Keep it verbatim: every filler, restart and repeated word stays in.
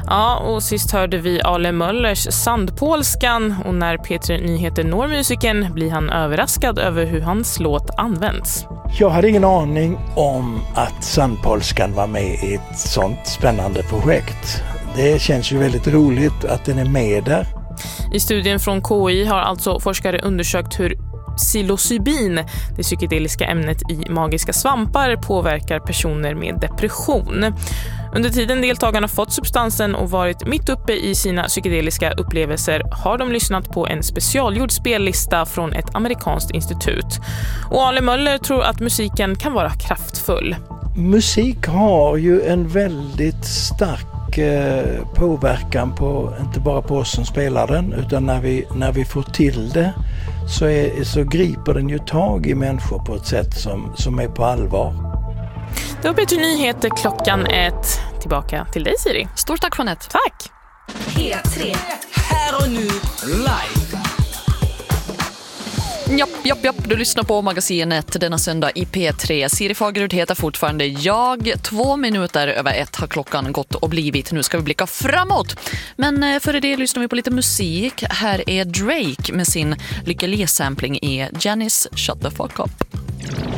Ja, och sist hörde vi Ale Möllers Sandpolskan, och när P tre Nyheter når musiken blir han överraskad över hur hans låt används. Jag hade ingen aning om att Sandpolskan var med i ett sånt spännande projekt. Det känns ju väldigt roligt att den är med där. I studien från K I har alltså forskare undersökt hur psilocybin, det psykedeliska ämnet i magiska svampar, påverkar personer med depression. Under tiden deltagarna fått substansen och varit mitt uppe i sina psykedeliska upplevelser har de lyssnat på en specialgjord spellista från ett amerikanskt institut. Och Ale Möller tror att musiken kan vara kraftfull. Musik har ju en väldigt stark påverkan på, inte bara på oss som spelar den, utan när vi, när vi får till det så, är, så griper den ju tag i människor på ett sätt som, som är på allvar. Det var P tre Nyheter klockan ett. Tillbaka till dig, Siri. Stort tack, Jeanette. Tack. P tre. Här och nu live. Japp, japp, japp. Du lyssnar på magasinet denna söndag i P tre. Siri Fagerud heter fortfarande jag. Två minuter över ett har klockan gått och blivit. Nu ska vi blicka framåt. Men före det lyssnar vi på lite musik. Här är Drake med sin Lykke Li-sampling i Janis Shut the Fuck Up.